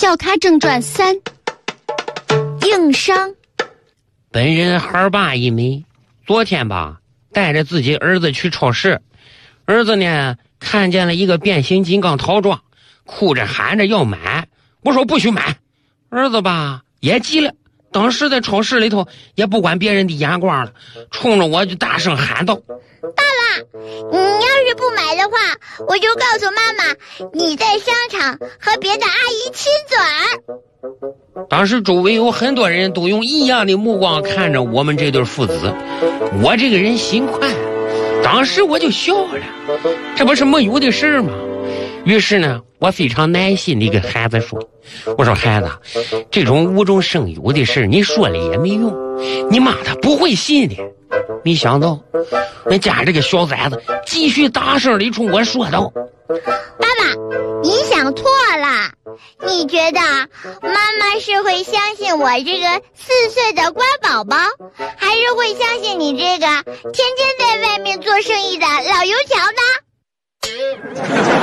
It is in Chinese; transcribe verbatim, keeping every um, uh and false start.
笑咖正传三，硬伤。 本人孩爸一枚，昨天吧带着自己儿子去超市，儿子呢看见了一个变形金刚套装，哭着喊着要买，我说不许买。儿子吧也急了，当时在超市里头也不管别人的眼光了，冲着我就大声喊道： 爸爸，你要是不买的话，我就告诉妈妈你在商场和别的阿姨亲嘴儿。 当时周围有很多人都用异样的目光看着我们这对父子，我这个人心宽，当时我就笑了，这不是没有的事吗？于是呢，我非常耐心地跟孩子说，我说孩子，这种无中生有的事你说了也没用，你妈她不会信的。没想到那家这个小崽子继续大声地冲我说道： 爸爸，你想错了，你觉得妈妈是会相信我这个四岁的乖宝宝，还是会相信你这个天天在外面做生意的老油条呢？